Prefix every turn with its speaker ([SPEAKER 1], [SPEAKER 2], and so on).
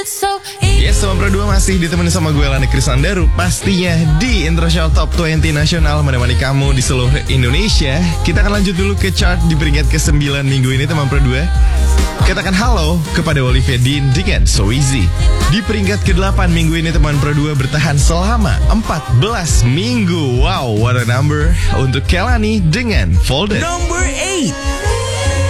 [SPEAKER 1] Yes, teman Pro 2 masih ditemani sama gue Lani Krisandaru. Pastinya di Intro Show Top 20 Nasional menemani kamu di seluruh Indonesia. Kita akan lanjut dulu ke chart di peringkat ke-9 minggu ini, teman Pro 2. Katakan halo kepada Olivia Dean dengan So Easy. Di peringkat ke-8 minggu ini, teman Pro 2 bertahan selama 14 minggu. Wow, what a number. Untuk Kelani dengan Folded.
[SPEAKER 2] Number 8.